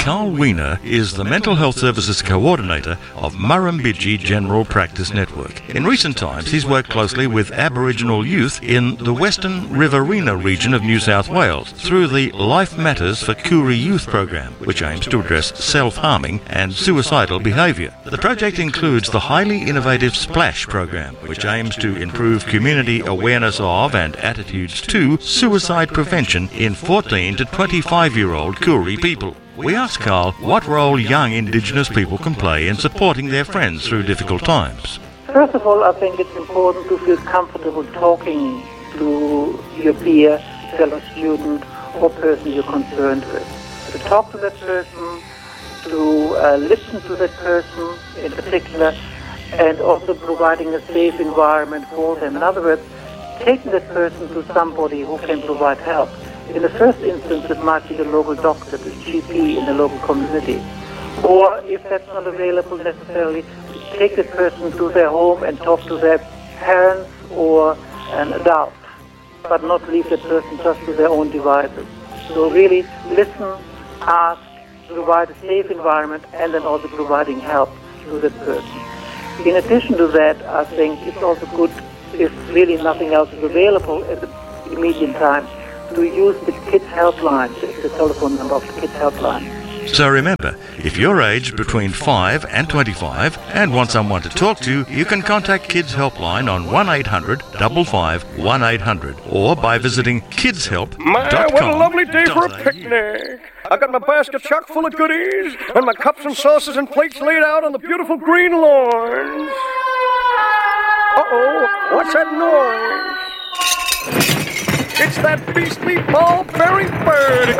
Carl Wiener is the Mental Health Services Coordinator of Murrumbidgee General Practice Network. In recent times, he's worked closely with Aboriginal youth in the Western Riverina region of New South Wales through the Life Matters for Koori Youth program, which aims to address self-harming and suicidal behaviour. The project includes the highly innovative SPLASH program, which aims to improve community awareness of and attitudes to suicide prevention in 14 to 25-year-old Koori people. We asked Carl what role young Indigenous people can play in supporting their friends through difficult times. First of all, I think it's important to feel comfortable talking to your peer, fellow student, or person you're concerned with. To talk to that person, to listen to that person in particular, and also providing a safe environment for them. In other words, taking that person to somebody who can provide help. In the first instance, it might be the local doctor, the GP in the local community. Or if that's not available necessarily, take the person to their home and talk to their parents or an adult, but not leave the person just to their own devices. So really listen, ask, provide a safe environment, and then also providing help to the person. In addition to that, I think it's also good, if really nothing else is available at the immediate time, to use the Kids Helpline, the telephone number of the Kids Helpline. So remember, if you're aged between 5 and 25 and want someone to talk to, you can contact Kids Helpline on 1-800 55 1800 or by visiting kidshelp.com. My, what a lovely day for a picnic. I got my basket chock full of goodies and my cups and saucers and plates laid out on the beautiful green lawn. Uh-oh, what's that noise? It's that beastly ball-bearing bird.